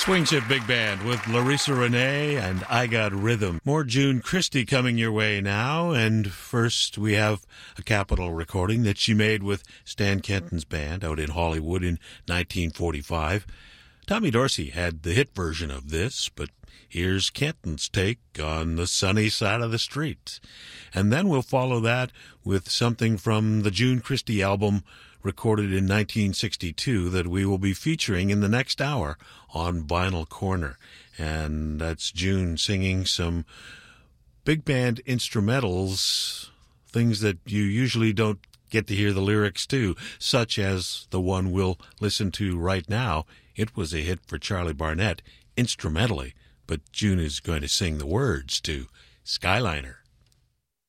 Swing Shift Big Band with Larissa Renee and I Got Rhythm. More June Christy coming your way now. And first we have a Capitol recording that she made with Stan Kenton's band out in Hollywood in 1945. Tommy Dorsey had the hit version of this, but here's Kenton's take on The Sunny Side of the Street. And then we'll follow that with something from the June Christy album recorded in 1962 that we will be featuring in the next hour on Vinyl Corner. And that's June singing some big band instrumentals, things that you usually don't get to hear the lyrics to, such as the one we'll listen to right now. It was a hit for Charlie Barnett instrumentally, but June is going to sing the words to Skyliner.